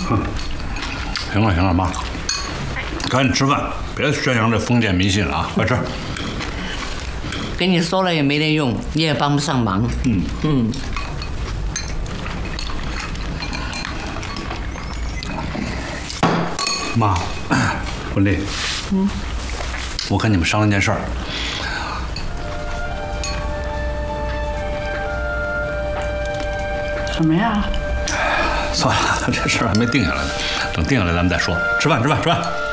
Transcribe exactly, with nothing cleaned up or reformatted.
行了行了，妈，赶紧吃饭，别宣扬这封建迷信了啊！快吃。 跟你说了也没得用，你也帮不上忙。嗯嗯。 妈，文丽，嗯，我跟你们商量件事儿。 什么呀？ 算了，这事儿还没定下来呢，等定下来咱们再说。吃饭，吃饭，吃饭。